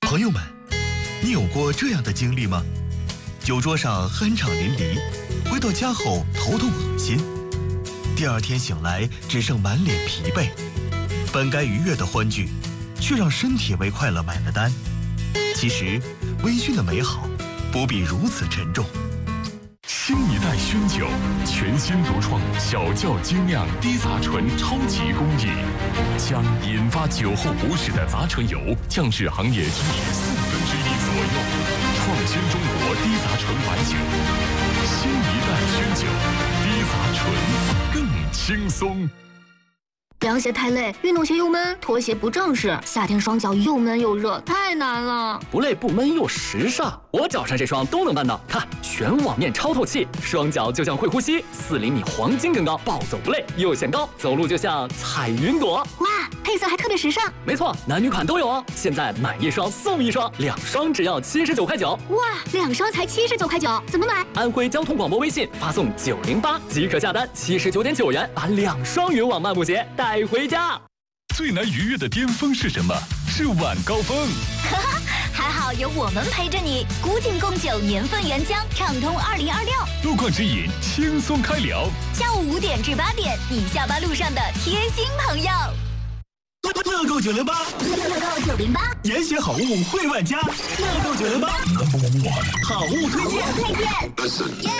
朋友们，你有过这样的经历吗？酒桌上酣畅淋漓，回到家后头痛恶心，第二天醒来只剩满脸疲惫，本该愉悦的欢聚，却让身体为快乐买了单。其实，微醺的美好不必如此沉重。 新一代熏酒，全新独创小窖精酿低杂醇超级工艺，将引发酒后不适的杂醇油降至行业低1/4左右，创新中国低杂醇白酒。新一代熏酒，低杂醇更轻松。 凉鞋太累，运动鞋又闷，拖鞋不正式，夏天双脚又闷又热，太难了。 不累不闷又时尚，我脚上这双都能办到。看，全网面超透气，双脚就像会呼吸，4厘米黄金更高，暴走不累，又显高，走路就像踩云朵。 哇，配色还特别时尚。 没错，男女款都有哦。现在买1双送1双，2双只要79块9。 哇，2双才79块9，怎么买？ 安徽交通广播微信发送908即可下单，79.9元把2双云网漫步鞋带回家。 最难逾越的巅峰是什么？是晚高峰。 还好有我们陪着你，古井贡酒年份原浆，畅通2026。 路况指引，轻松开聊。 下午5点至8点，你下班路上的贴心朋友。 乐购908， 乐购908， 严选好物惠万家。乐购908，好物推荐。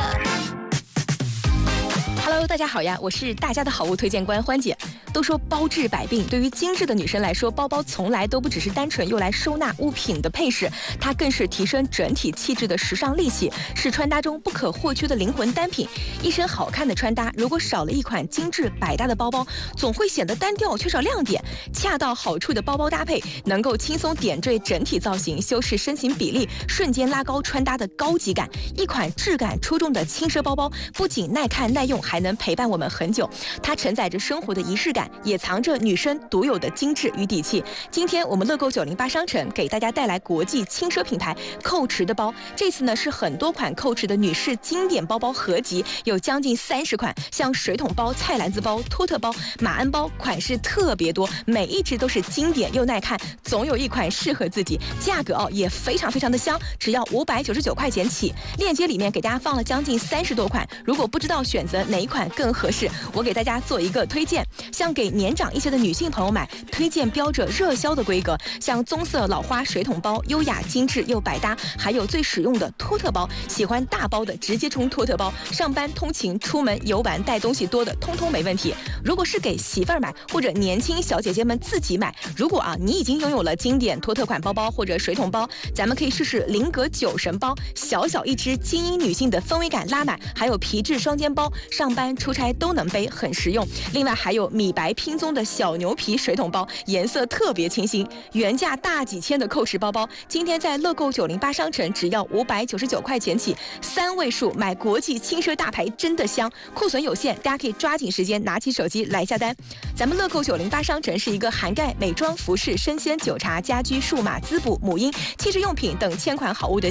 Hello， 大家好呀，我是大家的好物推荐官欢姐。都说包治百病，对于精致的女生来说，包包从来都不只是单纯用来收纳物品的配饰，它更是提升整体气质的时尚利器，是穿搭中不可或缺的灵魂单品。一身好看的穿搭，如果少了一款精致百搭的包包，总会显得单调，缺少亮点。恰到好处的包包搭配，能够轻松点缀整体造型，修饰身形比例，瞬间拉高穿搭的高级感。一款质感出众的轻奢包包，不仅耐看耐用，还能陪伴我们很久。它承载着生活的仪式感，也藏着女生独有的精致与底气。今天我们乐购908商城给大家带来国际轻奢品牌Coach的包，这次呢是很多款Coach的女士经典包包合集，有将近30款，像水桶包、菜篮子包、托特包、马鞍包，款式特别多，每一只都是经典又耐看，总有一款适合自己。价格也非常的香，只要599块钱起。链接里面给大家放了将近30多款，如果不知道选择哪一款更合适，我给大家做一个推荐。像给年长一些的女性朋友买，推荐标着热销的规格，像棕色老花水桶包，优雅精致又百搭，还有最实用的托特包，喜欢大包的直接冲托特包，上班通勤出门游玩带东西多的通通没问题。如果是给媳妇儿买或者年轻小姐姐们自己买，如果你已经拥有了经典托特款包包或者水桶包，咱们可以试试菱格酒神包，小小一只，精英女性的氛围感拉满，还有皮质双肩包，上班出差都能背，很实用。另外还有米白拼宗的小牛皮水桶包，颜色特别清新，原价大几千的Coach包包，今天在乐购908商城只要599块钱起，3位数买国际轻奢大牌真的香，库存有限，大家可以抓紧时间拿起手机来下单。咱们乐购908商城是一个涵盖美妆、服饰、生鲜、酒茶、家居、数码、滋补、母婴、气质用品等1000款好物的